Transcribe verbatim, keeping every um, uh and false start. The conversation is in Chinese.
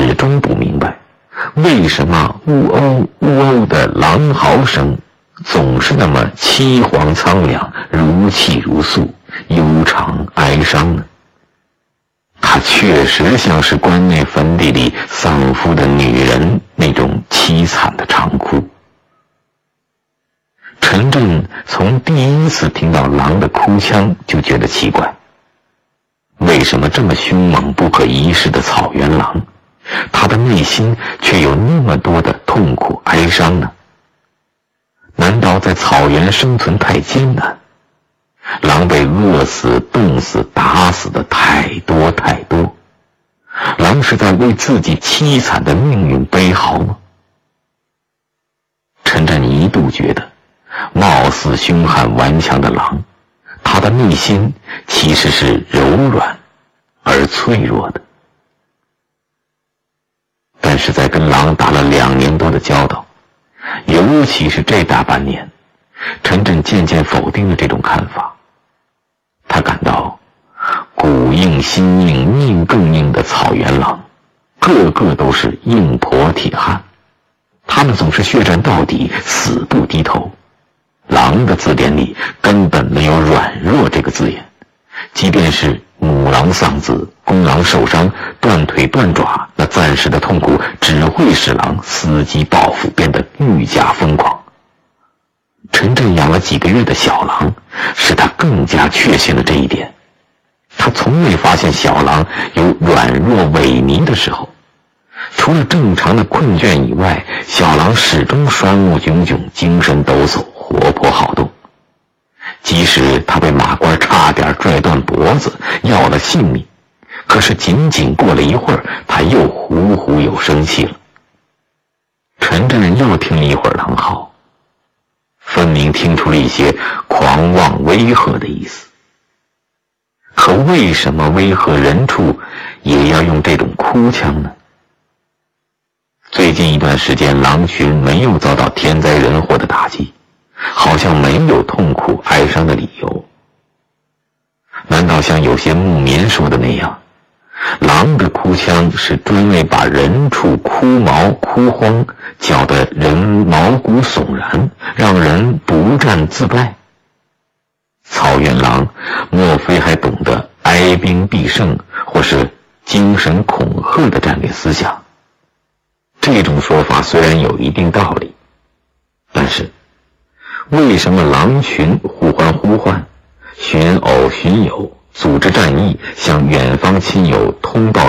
始终不明白，为什么呜哦呜哦的狼嚎声总是那么凄惶苍凉，如泣如诉，悠长哀伤呢？它确实像是关内坟地里丧夫的女人那种凄惨的长哭。陈震从第一次听到狼的哭腔就觉得奇怪，为什么这么凶猛不可一世的草原狼，他的内心却有那么多的痛苦哀伤呢？难道在草原生存太艰难，狼被饿死、冻死、打死的太多太多，狼是在为自己凄惨的命运悲嚎吗？陈震一度觉得，貌似凶悍顽强的狼，他的内心其实是柔软而脆弱的。但是在跟狼打了两年多的交道，尤其是这大半年，陈震渐渐否定了这种看法。他感到骨硬心硬命更硬的草原狼，个个都是硬婆铁汉，他们总是血战到底，死不低头。狼的字典里根本没有软弱这个字眼，即便是母狼丧子、公狼受伤、断腿断爪，那暂时的痛苦只会使狼伺机报复，变得愈加疯狂。陈震养了几个月的小狼，使他更加确信了这一点。他从未发现小狼有软弱萎靡的时候，除了正常的困倦以外，小狼始终双目炯炯，精神抖擞，活泼好动。即使他被马官差点拽断脖子，要了性命，可是仅仅过了一会儿，他又呼呼又生气了。陈震又听了一会儿狼嚎，分明听出了一些狂妄威吓的意思。可为什么威吓人处也要用这种哭腔呢？最近一段时间，狼群没有遭到天灾人祸的打击，好像没有痛苦哀伤的理由。难道像有些牧民说的那样，狼的哭腔是专为把人畜哭毛哭慌，搅得人毛骨悚然，让人不战自败？草原狼莫非还懂得哀兵必胜或是精神恐吓的战略思想？这种说法虽然有一定道理，但是为什么狼群互欢呼唤，寻偶寻友，组织战役，向远方亲友通报